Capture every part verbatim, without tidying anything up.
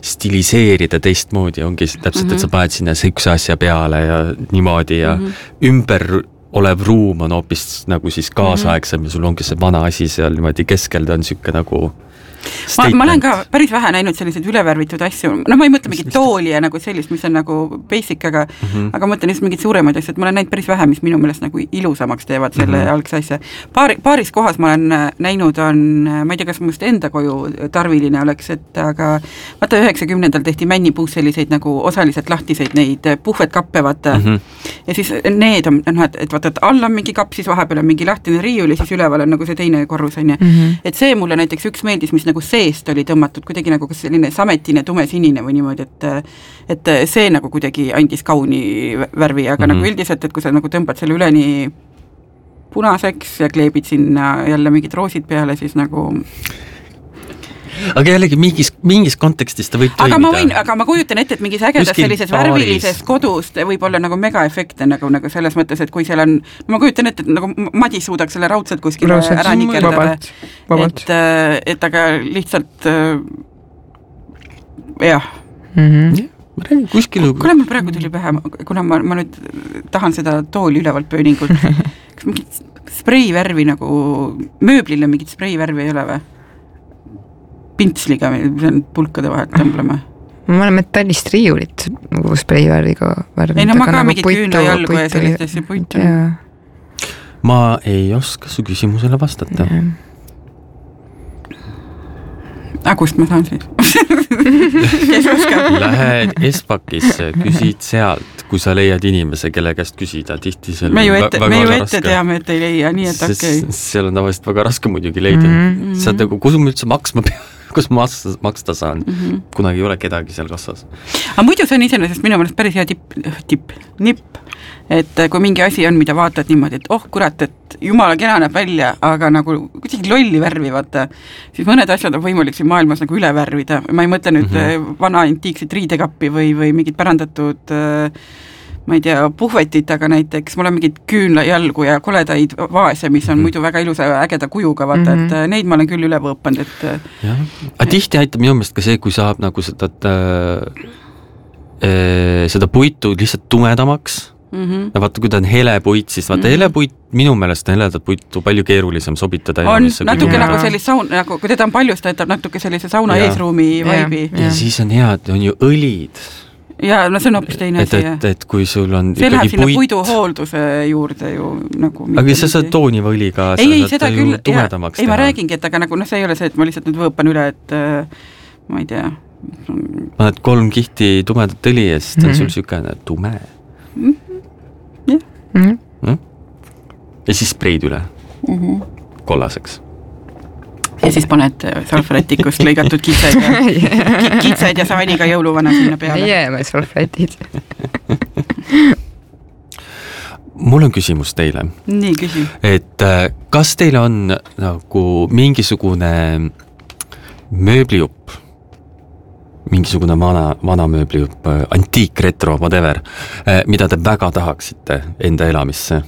stiliseerida teistmoodi, ongi täpselt, mm-hmm. et sa paned sinna sihukese asja peale ja niimoodi ja mm-hmm. ümber olev ruum on hoopis nagu siis kaasaegsem mm-hmm. ja sul ongi see vana asi seal niimoodi keskel, ta on sihuke nagu Ma, ma olen ka päris vähe näinud selliseid ülevärvitud asju, no ma ei mõtle mingit tooli ja nagu sellist, mis on nagu basic, aga, mm-hmm. aga ma mõtlen just mingid suuremaid asju, et ma olen näinud päris vähe, mis minu meelest nagu ilusamaks teevad selle mm-hmm. algse asja. Paari, paaris kohas ma olen näinud on, ma ei tea, kas must enda koju tarviline oleks, et aga vaata üheksakümnendal tehti männipuus selliseid nagu osaliselt lahtiseid neid puhvetkappe, vaata mm-hmm. ja siis need on, et, et vaata, et all on mingi kapp, siis vahepeal on mingi lahtine riiul ja siis üleval on nagu see teine korrus on ja. Mm-hmm. et see mulle näiteks üks meeldis, mis nagu seest oli tõmmatud kuidagi nagu selline sametine, tumesinine või niimoodi, et, et see nagu kuidagi andis kauni värvi, aga mm-hmm. nagu üldiselt, et kui sa nagu tõmbad selle üleni punaseks ja kleebid sinna jälle mingid roosid peale, siis nagu aga jällegi mingis, mingis kontekstis ta võib aga toimida. Ma võin, aga ma kujutan ette, et mingis ägedas sellises värvilises kodus võib olla nagu megaefekte nagu, nagu selles mõttes, et kui seal on, ma kujutan ette, et nagu Madis suudaks selle raudselt kuskil raudselt, ära nikerdada, et, et aga lihtsalt jah mm-hmm. ma räägin kuskil kuna mul praegu tuli pähe, kuna ma, ma nüüd tahan seda tooli ülevalt pööningult kas mingit spreivärvi nagu mööblile mingit spreivärvi ei ole või? Pintsliga, pulkade vahelt tõmbleme. Ma olen metallist riiulit nagu spreivärviga värvinud. Ei no ma ka nagu mingit küünla jalgu ja sellist asja puitu. Ma ei oska su küsimusele vastata. Aga kust ma saan siis? Kes oskab? Lähed Espakisse, küsid sealt, kui sa leiad inimese, kelle käest küsida. Tihti seal me ju ette, me ju ette teame, et ei leia, nii et okei. Okay. Seal on tavaliselt väga raske muidugi leida. Mm-hmm. Sa nagu, kus ma üldse maksma pea? Kus ma maksta saan. Mm-hmm. Kunagi ei ole kedagi seal kassas. Aga muidu see on iseenesest minu meelest päris hea tipp, tipp, nipp, et kui mingi asi on, mida vaatad niimoodi, et oh kurat, et jumala kena näeb välja, aga nagu kuidagi lolli värvi vaata, siis mõned asjad on võimalik siin maailmas nagu üle värvida. Ma ei mõtle nüüd mm-hmm. vana antiikset riidekappi või, või mingid pärandatud ma ei tea, puhvetit, aga näiteks mul on mingid küünla jalgu ja koledaid vaese, mis on mm-hmm. muidu väga ilusa ja ägeda kujuga, vaata, mm-hmm. et neid ma olen küll üle võõpanud, et jah, aga tihti aitab minu meelest ka see, kui saab nagu seda, äh, seda puitu lihtsalt tumedamaks mm-hmm. ja vaata, kui ta on hele puit, siis vaata mm-hmm. hele puit, minu meelest on heledat puitu palju keerulisem sobitada. On natuke nagu sellist saun, nagu kui teda on paljus, ta jätab natuke sellise sauna ja. Eesruumi vaibi. Ja, ja siis on hea, et on ju õlid. Ja, no see on hoopis teine asi, et, et kui sul on see läheb sinna puit... puidu hoolduse juurde ju nagu aga sa saad tooniva õliga ei, ei, seda küll, ja, ei ma räägingi, et aga nagu noh, see ei ole see, et ma lihtsalt nüüd võõpan üle, et äh, ma ei tea paned kolm kihti tumedat õli ja siis mm-hmm. on sul sükene tume mm-hmm. yeah. mm-hmm. ja siis spreid üle mm-hmm. kollaseks ja siis paned salfretikust lõigatud kitsed ja, kitsed ja saaniga jõuluvana sinna peale. Jääme salfretid. Mul on küsimus teile. Nii, küsi. Et kas teil on nagu mingisugune mööblijupp, mingisugune vana, vana mööblijupp, antiik, retro, whatever, mida te väga tahaksite enda elamisse?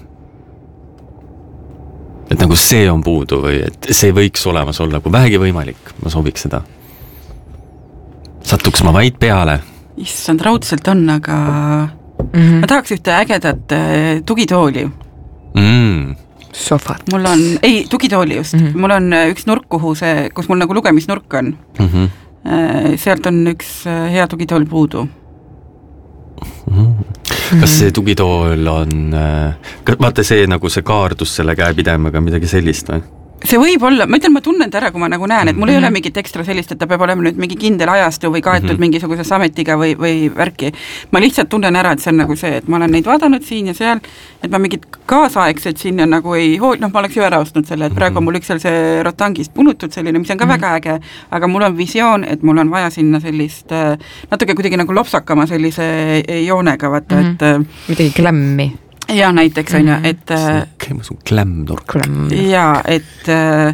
Et nagu see on puudu või et see võiks olemas olla, kui vähegi võimalik, ma sooviks seda. Satuks ma vaid peale. Issand, raudselt on, aga mm-hmm. ma tahaks ühte ägedat tugitooli. Mm. Sofat. Mul on, ei, tugitooli just. Mm-hmm. Mul on üks nurk, kuhu see, kus mul nagu lugemisnurk on. Mm-hmm. Sealt on üks hea tugitool puudu. Mm-hmm. Kas see tugitool on, vaata see nagu see kaardus selle käepidemaga midagi sellist või? See võib olla, ma ütlen, ma tunnen ta ära, kui ma nagu näen, et mul mm-hmm. ei ole mingit ekstra sellist, et ta peab olema nüüd mingi kindel ajastu või kaetud mm-hmm. mingisuguse sametiga või, või värki. Ma lihtsalt tunnen ära, et see on nagu see, et ma olen neid vaadanud siin ja seal, et ma mingid kaasaegsed sinna nagu ei hool, noh, ma oleks ju ära ostnud selle, et praegu on mul üks seal see rotangist punutud selline, mis on ka mm-hmm. väga äge, aga mul on visioon, et mul on vaja sinna sellist natuke kuidagi nagu lopsakama sellise joonega, vaata, mm-hmm. et midagi klämmi. Ja näiteks on ju, et käimas on klämmnurk. Ja, et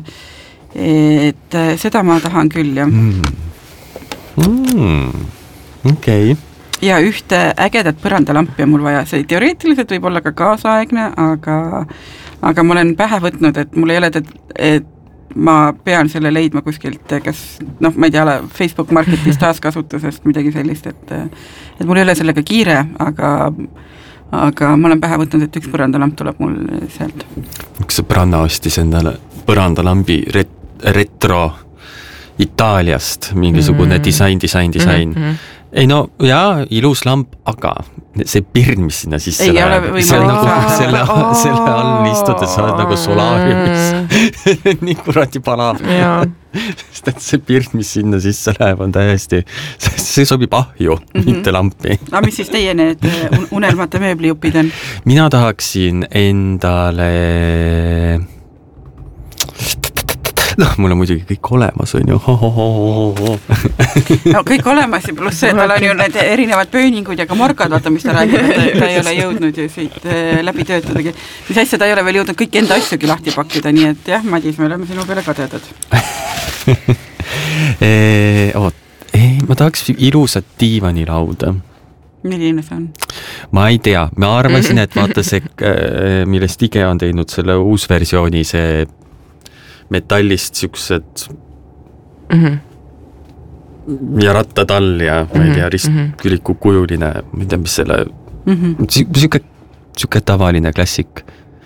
et seda ma tahan küll, jah. Mm. Mm. Okei. Okay. Ja ühte ägedat põrandalampi on mul vaja. See teoreetiliselt võib olla ka kaasaegne, aga, aga ma olen pähe võtnud, et mul ei ole, et, et ma pean selle leidma kuskilt, kas noh, ma ei tea, Facebook Marketis taaskasutusest midagi sellist, et et mul ei ole sellega kiire, aga aga ma olen pähe võtnud, et üks põrandalamp tuleb mul sealt. Üks sõbranna ostis endale põrandalambi ret- retro Itaaliast, mingisugune mm-hmm. disain, disain, disain. Mm-hmm. Ei no, jaa, ilus lamp, aga see pirn, mis sinna sisse ei läheb, see on nagu selle, selle all istudes sa oled nagu solaariumis. Nii kuradi palav. Sest et see pirn, mis sinna sisse läheb, on täiesti, see sobib ahju, mm-hmm. mitte lampi. Aga mis siis teie need unelmate mööblijupid on? Mina tahaksin endale... noh, mul on muidugi kõik olemas, on ju. No kõik olemas ja pluss see, tal on ju need erinevad pööningud ja ka morgad, vaata, mis ta räägib, et ta ei ole jõudnud ju siit läbi töötadagi. Mis asja ta ei ole veel jõudnud kõik enda asjugi lahti pakkida, nii et jah, Madis, me oleme sinu peale kadedad. e, oot, ei, ma tahaks ilusat diivanilauda. Milline see on? Ma ei tea, ma arvasin, et vaata see, millest IKEA on teinud selle uus versiooni, see metallist siuksed mm-hmm. ja rattatall ja ma ei tea, ristküliku kujuline, ma ei tea, mis selle mm-hmm. siuke, siuke tavaline klassik.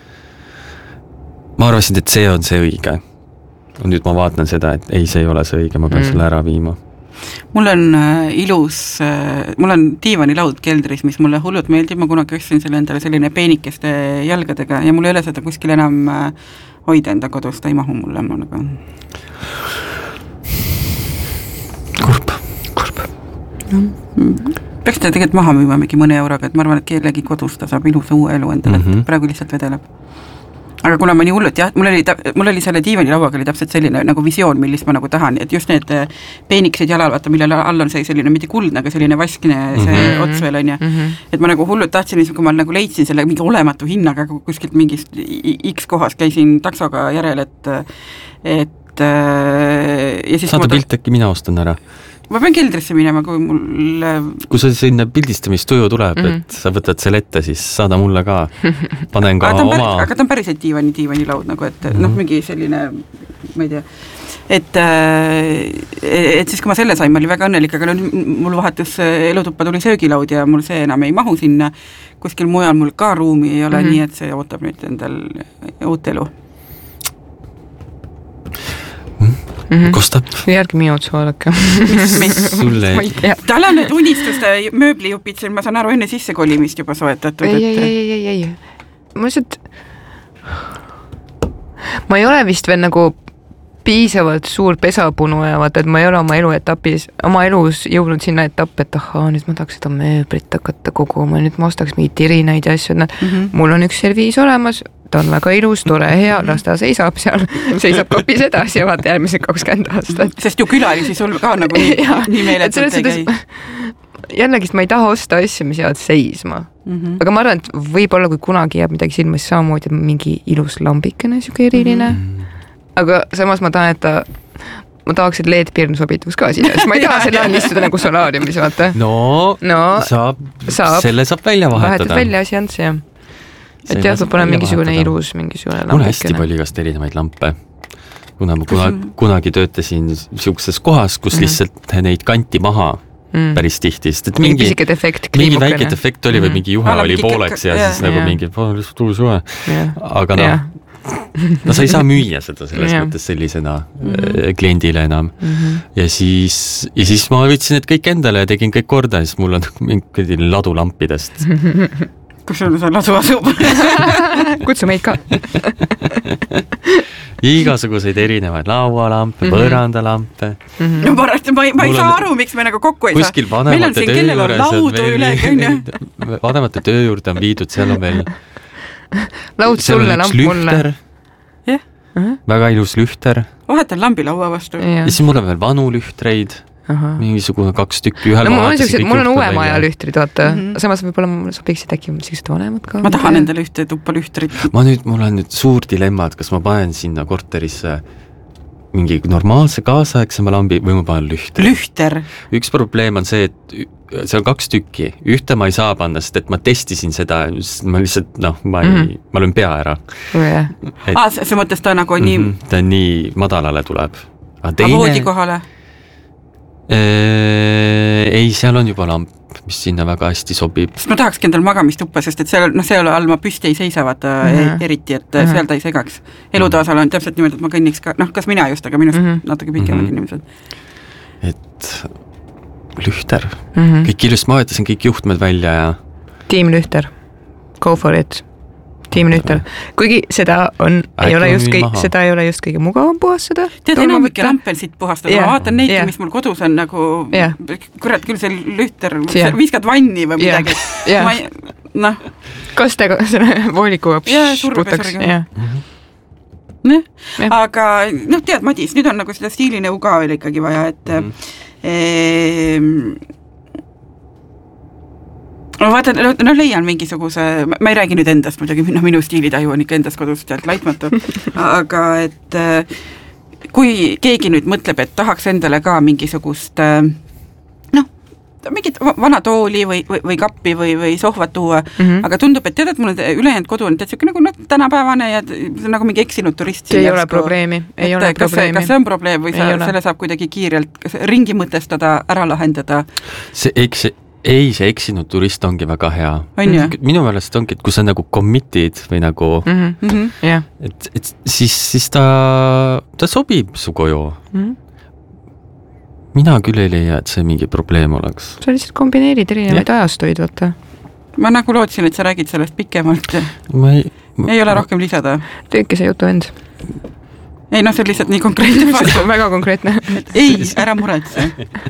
Ma arvasin, et see on see õige. Nüüd ma vaatan seda, et ei, see ei ole see õige, ma pean mm-hmm. selle ära viima. Mul on ilus, mul on diivanilaud keldris, mis mulle hullult meeldib, ma kunagi ostsin selle endale selline peenikeste jalgadega ja mul ei ole seda kuskil enam hoida enda kodus, ta ei mahu mulle, ma nagu... Kurb, kurb. Peaks ta tegelikult maha müüma mingi mõne euroga, et ma arvan, et kellegi kodus ta saab ilusa uue elu endale, mm-hmm. et praegu lihtsalt vedeleb. Aga kuna ma nii hullult, jah, mul oli, mul oli selle diivanilauaga oli täpselt selline nagu visioon, millist ma nagu tahan, et just need peenikesed jalal, vaata, millel all on see selline mitte kuldne, aga selline vaskne see mm-hmm. ots veel on ja. Mm-hmm. Et ma nagu hullult tahtsin, kui ma nagu leidsin selle mingi olematu hinnaga kuskilt mingist X kohas käisin taksoga järel, et et ja siis saada pilt äkki mina ostan ära. Ma pean keldrisse minema, kui mul... Kui sa sinna pildistamistuju tuleb, mm-hmm. et sa võtad selle ette, siis saada mulle ka. Panen ka aga oma... Päris, aga ta on päriselt diivani, diivanilaud, nagu, et mm-hmm. noh, mingi selline, ma ei tea, et, et siis, kui ma selle sain, ma oli väga õnnelik, aga mul vahetus elutuppa tuli söögilaud ja mul see enam ei mahu sinna. Kuskil mujal mul ka ruumi ei ole, mm-hmm. nii et see ootab nüüd endal uut elu. Mm-hmm. Kostab. Järgi minu otsa vaadake. Mis, mis? Sulle... Tal on need unistuste mööblijupid, ma saan aru enne sissekolimist juba soetatud. Ei, et... ei, ei, ei, ei, ei. Ma lihtsalt... Ma ei ole vist veel nagu piisavalt suur pesapunu ja vaata, et ma ei ole oma elu etapis, oma elus jõudnud sinna etapp, et ahaa, nüüd ma tahaks seda mööblit hakata koguma, nüüd ma ostaks mingi tirinaid ja asju, et mm-hmm. mul on üks serviis olemas, ta on väga ilus, tore, hea, las ta seisab seal, seisab kopis edasi ja vaata järgmised kakskümmend aastat. Sest ju külalisi sul ka nagu nii, nii meeletult ei käi. Jällegi, ma ei taha osta asju, mis jäävad seisma. Mm-hmm. Aga ma arvan, et võib-olla kui kunagi jääb midagi silma, siis samamoodi mingi ilus lambikene, siuke eriline. Mm-hmm. Aga samas ma tahan, et ta, ma tahaks, et L E D-pirn sobituks ka sinna, sest ma ei taha selle on istuda nagu solaariumis, vaata. No, no saab, saab, selle saab välja vahetada. Vahetad välja asi on see, jah. Et jah, võib olla mingisugune ilus, mingisugune lambikene. Mul hästi palju igast erinevaid lampe. Kuna ma kunagi, kunagi töötasin siukses kohas, kus mm-hmm. lihtsalt neid kanti maha mm. päris tihti. Sest, mingi pisike defekt, mingi väike defekt oli mm. või mingi juhe Ala, oli pooleks ja, ja siis ja, nagu ja. mingi tuus juhe. Aga noh, no sa ei saa müüa seda selles yeah. mõttes sellisena mm-hmm. kliendile enam. Mm-hmm. Ja, siis, ja siis ma võtsin need kõik endale ja tegin kõik korda ja siis mul on mingi ladu lampidest. Kus sul see ladu asub? Kutsu meid ka. Igasuguseid erinevaid laualampe, mm-hmm. põrandalampe. Mm-hmm. No, ma, ma, ei, ma ei saa aru, miks me nagu kokku ei saa. Kuskil vanemate töö juures vanemate töö juurde on viidud, seal on veel laud sulle, lamp mulle. Yeah. Uh-huh. Väga ilus lühter. Vahetan lambilaua vastu. Ja. ja siis mul on veel vanu lühtreid. Aha. Mingisugune kaks tükki ühel no, mul, on mul on uue maja lühtrid, vaata. Mm-hmm. Samas võib-olla mul sobiksid äkki sellised vanemad ka. Ma tahan endale ühte tuppa lühtrit. Ma nüüd, mul on nüüd suur dilemma, et kas ma panen sinna korterisse mingi normaalse kaasaegsema lambi või ma panen lühter. Lühter. Üks probleem on see, et see on kaks tükki. Ühte ma ei saa panna, sest et ma testisin seda, ma lihtsalt, noh, ma ei, mm-hmm. ma löön pea ära. Yeah. Et, ah, see mõttes ta nagu nii... Mm-hmm, ta nii madalale tuleb. Aga teine... voodi kohale? Ee, ei, seal on juba lamp, mis sinna väga hästi sobib. Sest ma tahakski endal magamistuppa, sest et seal, noh, seal all ma püsti ei seisavad mm-hmm. eriti, et mm-hmm. seal ta ei segaks. Elutoasal on täpselt niimoodi, et ma kõnniks ka, noh, kas mina just, aga minust mm-hmm. natuke pikemad mm-hmm. inimesed. Et lühter. Mm-hmm. Kõik ilusti, ma võetasin kõik juhtmed välja ja... Tiim lühter. Go for it. Tiim lühter. Kuigi seda on, Äkki ei ole just kõik, seda ei ole just kõige mugavam puhastada. Tead, enam võike lampen siit puhastada. Yeah. Ma vaatan neid, yeah. mis mul kodus on nagu, yeah. kurat küll see lühter, yeah. viskad vanni või midagi. Yeah. Yeah. Ma, noh. Kas te selle vooliku yeah, putaks? Yeah. Mm-hmm. Ne? Yeah. Aga, noh, tead, Madis, nüüd on nagu seda stiilinõu ka veel ikkagi vaja, et mm-hmm. e, ma vaatan, no leian mingisuguse, ma ei räägi nüüd endast, muidugi no, minu stiilitaju on ikka endast kodust tead laitmatu, aga et kui keegi nüüd mõtleb, et tahaks endale ka mingisugust noh, mingit vana tooli või, või, või kappi või, või sohvat tuua, mm-hmm. aga tundub, et tead, et mul ülejäänud kodu on täitsa nagu no, tänapäevane ja see on nagu mingi eksinud turist. See ei ole probleemi, ei ole kas probleemi. See, kas see on probleem või sa, selle saab kuidagi kiirelt ringi mõtestada, ära lahendada? See, eks see Ei, see eksinud turist ongi väga hea. On Minu meelest ongi, et kui sa nagu committed või nagu, mm-hmm. yeah. et, et siis, siis ta, ta sobib su koju. Mm-hmm. Mina küll ei leia, et see mingi probleem oleks. Sa lihtsalt kombineerid erinevaid yeah. ajastuid, vaata. Ma nagu lootsin, et sa räägid sellest pikemalt. Ma ei, ma, ei ole rohkem lisada. Tüüki see jutu end. Ei, noh, see on lihtsalt nii konkreetne. Väga konkreetne. Ei, ära muretse.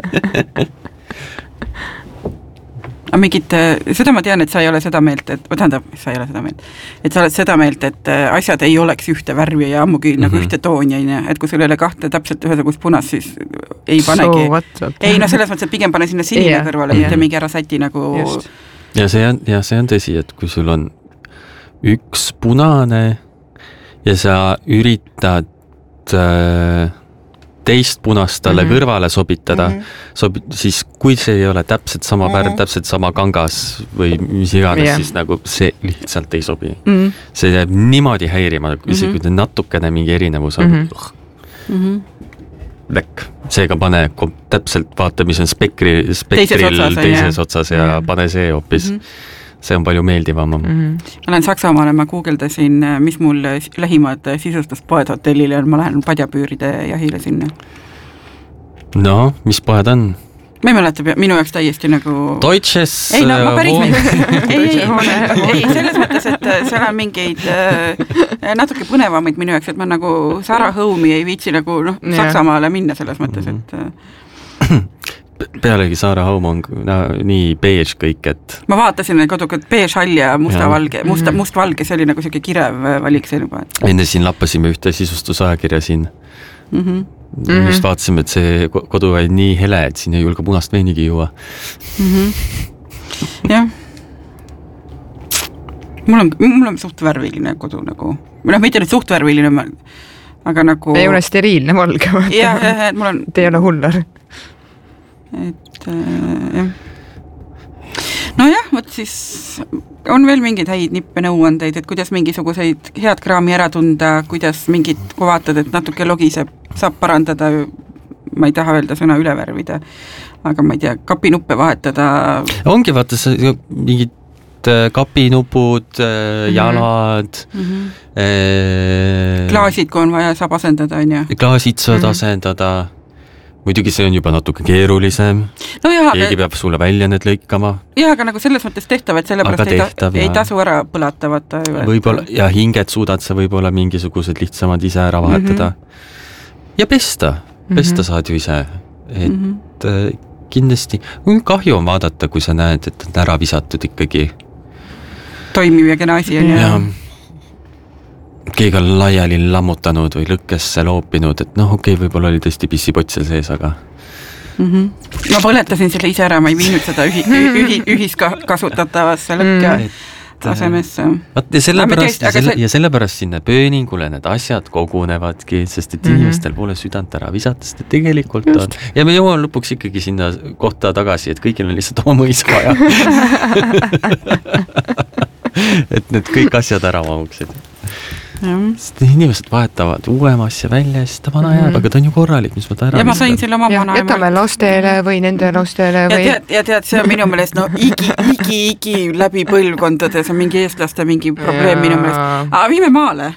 Mingit, seda ma tean, et sa ei ole seda meelt, et, tähendab, sa ei ole seda meelt, et sa oled seda meelt, et asjad ei oleks ühte värvi ja ammugi mm-hmm. nagu ühte tooni, et kui sul ei ole kahte täpselt ühesugust punast, siis ei panegi. So what, what? Ei, no selles mõttes, et pigem pane sinna sinine yeah, kõrvale, yeah. mitte mingi ära säti nagu... Just. Ja see on, ja see on tõsi, et kui sul on üks punane ja sa üritad... Äh, teist punast talle mm-hmm. kõrvale sobitada, mm-hmm. sobi, siis kui see ei ole täpselt sama värv, mm-hmm. täpselt sama kangas või mis iganes, yeah. siis nagu see lihtsalt ei sobi. Mm-hmm. See jääb niimoodi häirima, isegi mm-hmm. natukene mingi erinevus on. Mm-hmm. Läk. Seega pane täpselt vaata, mis on spekri, spektril teises otsas, teises otsas ja mm-hmm. pane see hoopis. Mm-hmm. See on palju meeldivam. Mm-hmm. Ma lähen Saksamaale, ma guugeldasin, mis mul lähimad sisustuspoed hotellile on, ma lähen padjapüüride jahile sinna. No, mis poed on? Ma ei mäleta, minu jaoks täiesti nagu... Deutsches... Ei, no ma päris... ei, ei, ei, selles mõttes, et seal on mingeid natuke põnevamaid minu jaoks, et ma nagu Sara Home'i ei viitsi nagu noh, Saksamaale minna selles mõttes, et... Pealegi Sara Home on no, nii beige kõik, et... Ma vaatasin koduga beige hall ja musta-valge, musta, must-valge, see oli nagu selline kirev valik see juba. Et... Enne siin lappasime ühte sisustusajakirja siin. Mm-hmm. Mm-hmm. Just vaatasime, et see kodu oli nii hele, et siin ei julge punast veinigi juua. Mm-hmm. Jah. Mul on, mul on suht värviline kodu nagu... Noh, mitte nüüd suht värviline, aga nagu... Ei ole steriilne valge. Jah, jah, et mul on... Te ei ole hullar. Et äh, jah. No jah, võt siis on veel mingeid häid nippe nõuandeid, et kuidas mingisuguseid head kraami ära tunda, kuidas mingid, kui vaatad, et natuke logiseb, saab parandada, ma ei taha öelda sõna üle värvida, aga ma ei tea, kapinuppe vahetada. Ongi vaata mingid kapinupud, jalad, mm-hmm. äh, klaasid, kui on vaja, saab asendada, on ja? Klaasid saad mm-hmm. asendada. Muidugi see on juba natuke keerulisem. No jah, keegi peab sulle välja need lõikama. Jah, aga nagu selles mõttes tehtav, et sellepärast ei, ta, ei tasu ära põlatavata. Võib-olla, ja hinget suudad sa võib-olla mingisugused lihtsamad ise ära vahetada. Mm-hmm. Ja pesta. Pesta mm-hmm. saad ju ise. Et mm-hmm. kindlasti, kahju on vaadata, kui sa näed, et on ära visatud ikkagi. Toimiv ja kena asi on ja... ja. Keegi on laiali lammutanud või lõkkesse loopinud, et noh, okei, okay, võib-olla oli tõesti pissipott seal sees, aga... Mm-hmm. Ma põletasin selle ise ära, ma ei viinud seda ühi, ühi, ühiskasutatavasse lõkke. Mm. tasemesse. Ja sellepärast, ja, selle, ja sellepärast sinna pööningule need asjad kogunevadki, sest et mm-hmm. inimestel pole südant ära visata, sest et tegelikult Just. on. Ja me jõuame lõpuks ikkagi sinna kohta tagasi, et kõigil on lihtsalt oma mõisa vaja. et need kõik asjad ära mahuksid. Sest inimesed vahetavad uuema asja välja ja siis ta vana jääb, mm-hmm. aga ta on ju korralik, mis ma ta ära ja ma sain selle oma vana jätame lastele või nende lastele või... ja tead, ja tead, see on minu meelest no igi, igi, igi läbi põlvkondades on mingi eestlaste mingi probleem minu meelest, aga viime maale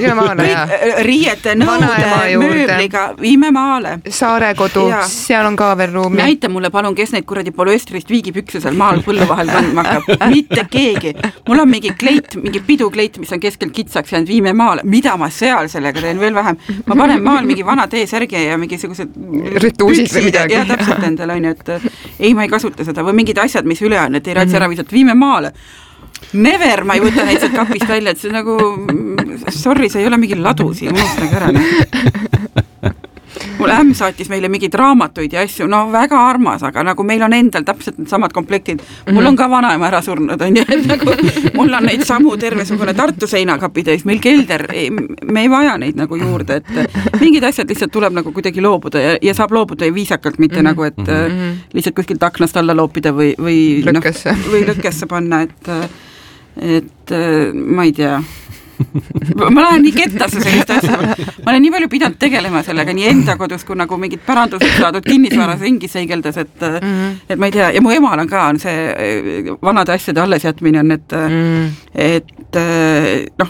riiete, nõude, mööbliga, viime maale. Saarekodu, seal on ka veel ruumi. Näita mulle palun, kes neid kuradi polüestrist viigipükse seal maal põllu vahel kandma hakkab. Mitte keegi. Mul on mingi kleit, mingi pidukleit, mis on keskelt kitsaks jäänud, viime maale. Mida ma seal sellega teen veel vähem? Ma panen maal mingi vana T-särgi ja mingisugused rituusid või midagi. Ja täpselt endale on, et ei, ma ei kasuta seda. Või mingid asjad, mis üle on, et ei ratsi ära visata, viime maale. Never, ma ei võta neid sealt kapist välja, et see nagu, sorry, see ei ole mingi ladusi, unustage ära. Mul ämm saatis meile mingid raamatuid ja asju, no väga armas, aga nagu meil on endal täpselt need samad komplektid. Mul on ka vanaema ära surnud, on ju, et nagu mul on neid samu tervesugune Tartu seinakapitäis, meil kelder, me ei vaja neid nagu juurde, et mingid asjad lihtsalt tuleb nagu kuidagi loobuda ja, ja saab loobuda ja viisakalt, mitte mm-hmm. nagu, et mm-hmm. lihtsalt kuskilt aknast alla loopida või, või lõkkesse, no, või lõkkesse panna, et et ma ei tea ma lähen nii kettasse sellist asja, ma olen nii palju pidanud tegelema sellega nii enda kodus, kui nagu mingid pärandused saadud kinnisvaras ringi seigeldas, et mm-hmm. et ma ei tea, ja mu emal on ka on see vanade asjade allesjätmine on, et mm. et noh,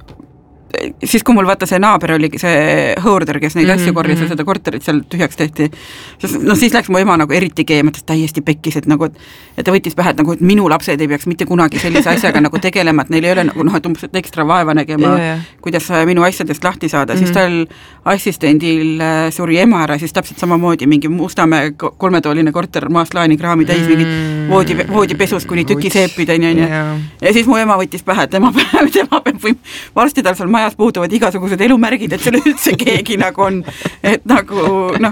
siis kui mul vaata see naaber oli see hoorder, kes neid mm-hmm. asju korjas ja seda korterit seal tühjaks tehti, no siis läks mu ema nagu eriti keemates täiesti pekkis, et nagu, et ta võttis pähe, et nagu, et minu lapsed ei peaks mitte kunagi sellise asjaga nagu tegelema, et neil ei ole nagu, noh, et umbes et ekstra vaeva nägema, yeah, yeah. kuidas minu asjadest lahti saada, mm-hmm. siis tal assistendil suri ema ära, siis täpselt samamoodi mingi Mustamäe kolmetooline korter maast laani kraami täis mingid mm-hmm. voodi, voodipesust kuni tükiseepid, on ju, yeah. ja siis mu ema võttis pähe, et tema peab, tema peab või varsti tal seal majas puuduvad igasugused elumärgid, et seal üldse keegi nagu on, et nagu noh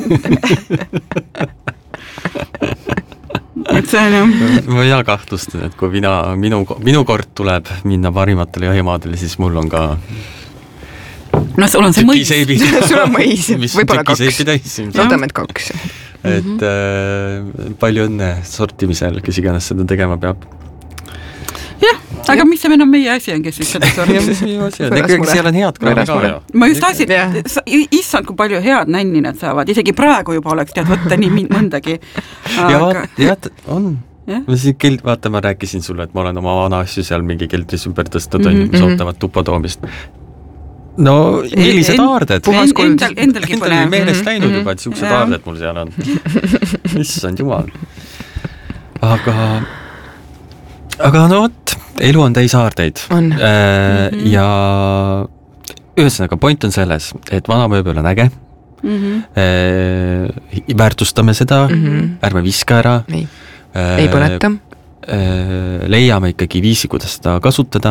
et see on jah. Ma hea kahtlustan, et kui mina, minu, minu kord tuleb minna parimatele jahimaadele, siis mul on ka no sul on see mõis. Sul on mõis, võib-olla kaks. Loodame, et kaks. Et mm-hmm. äh, palju õnne sortimisel, kes iganes seda tegema peab. Jah, aga mis see enam meie asi on, kes siis seda sorgib? Seal on head kraami ka. Ma just tahtsin, issand, kui palju head nänni nad saavad, isegi praegu juba oleks tead võtta nii mõndagi. Ja vaat, jah, on. Vaata, ma rääkisin sulle, et ma olen oma vana asju seal mingi keldris ümber tõstnud, mm-hmm. mis ootavad tuppa toomist. No, eelised aarded. Puhas kuld. Endalgi põne. Endal meelest läinud juba, et siuksed aarded mul seal on. Issand jumal. Aga... Aga no võt, elu on täis aardeid. On. Äh, mm-hmm. Ja ühesõnaga, point on selles, et vana mööbel on äge. Mm-hmm. Äh, väärtustame seda, mm-hmm. ärme viska ära. Ei, äh, ei põleta. Äh, leiame ikkagi viisi, kuidas seda kasutada.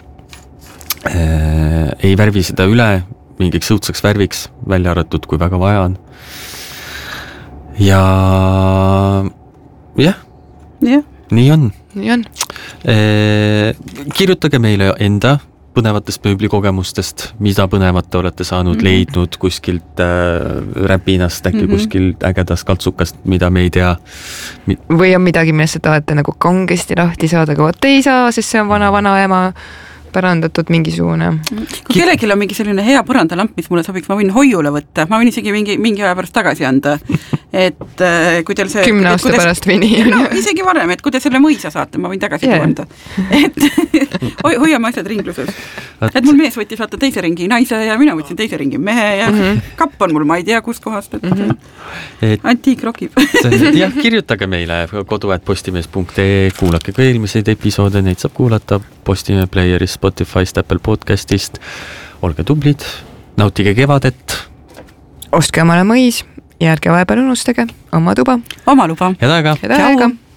Äh, ei värvi seda üle mingiks õudseks värviks, välja arvatud, kui väga vaja on. Ja jah. Jah. Nii on. Nii on. Eh, kirjutage meile enda põnevatest mööblikogemustest, mida põnevat olete saanud, mm-hmm. leidnud kuskilt äh, räpinast, äkki mm-hmm. kuskilt ägedast kaltsukast, mida me ei tea. Mi- või on midagi, millest te tahate nagu kangesti lahti saada, aga vaat ei saa, sest see on vana-vana ema pärandatud mingisugune. Kui kellelgi on mingi selline hea põrandalamp, mis mulle sobiks, ma võin hoiule võtta, ma võin isegi mingi, mingi aja pärast tagasi anda, et kui teil see... Kümne aasta kuidas, pärast või nii. No, isegi varem, et kui te selle mõisa saate, ma võin tagasi yeah. tuanda. Et hoi, hoiame asjad ringluses. Et mul mees võttis vaata teise ringi naise ja mina võtsin teise ringi mehe ja mm-hmm. kapp on mul, ma ei tea, kus kohast, et, mm-hmm. et antiik rokib. Jah, kirjutage meile kodu at postimees punkt ee, kuulake ka eelmiseid episoode, neid saab kuulata Postimehe Playerist, Spotify'st, Apple Podcastist. Olge tublid, nautige kevadet. Ostke omale mõis ja ärge vahepeal unustage oma tuba. Oma luba. Head aega. Head aega.